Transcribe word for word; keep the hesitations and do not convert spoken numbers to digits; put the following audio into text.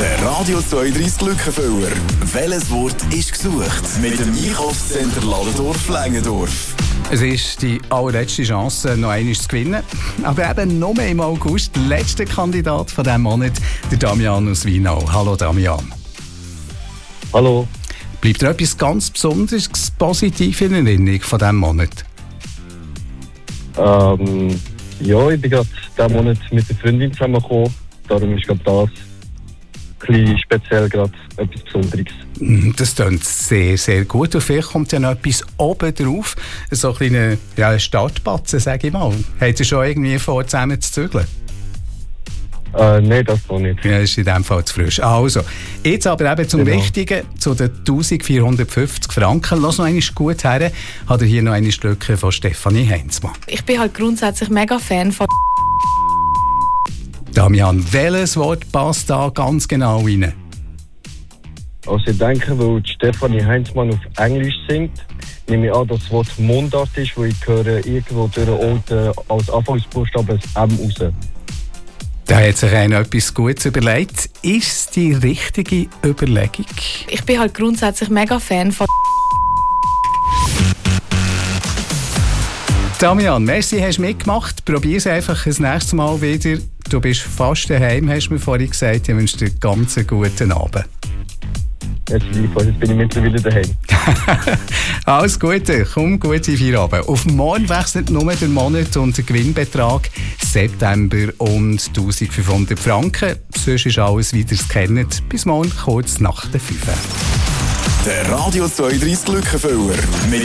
Der Radio zweiunddreißig Glückenfüller. Welches Wort ist gesucht? Mit dem Einkaufscenter Ladendorf-Längendorf. Es ist die allerletzte Chance, noch einmal zu gewinnen. Aber eben nur im August, der letzte Kandidat von diesem Monat, der Damian aus Weinau. Hallo Damian. Hallo. Bleibt dir etwas ganz Besonderes positiv in Erinnerung von diesem Monat? Ähm, ja, ich bin gerade diesen Monat mit der Freundin zusammengekommen. Darum ist gerade das ein bisschen speziell, gerade etwas Besonderes. Das klingt sehr, sehr gut. Und vielleicht kommt ja noch etwas oben drauf. So ein kleiner ja, Startbatzen, sage ich mal. Habt ihr schon irgendwie vor, zusammen zu zügeln? Äh, Nein, das noch nicht. Ja, das ist in diesem Fall zu frisch. Also, jetzt aber eben zum Genau. Wichtigen, zu den eintausendvierhundertfünfzig Franken. Lass noch einmal gut her. Hat er hier noch eine Stücke von Stefanie Heinzmann. Ich bin halt grundsätzlich mega Fan von Damian, welches Wort passt da ganz genau rein? Also ich denke, weil die Stefanie Heinzmann auf Englisch singt, nehme ich an, dass das Wort Mundart ist, wo ich höre irgendwo durch den Orten als Anfangsbuchstabe das M raus. Da hat sich einer etwas Gutes überlegt. Ist es die richtige Überlegung? Ich bin halt grundsätzlich mega Fan von Damian, merci, hast du mitgemacht. Probier es einfach das nächste Mal wieder. Du bist fast daheim, hast du mir vorhin gesagt. Ich wünsche dir einen ganz guten Abend. Jetzt, jetzt bin ich mittlerweile daheim. Alles Gute, komm, gute Feierabend. Auf morgen wechselt nur der Monat und der Gewinnbetrag September um eintausendfünfhundert Franken. Sonst ist alles, wie ihr es kennt. Bis morgen kurz nach der fünf. Der Radio zweiunddreißig Glückenfüller. Mit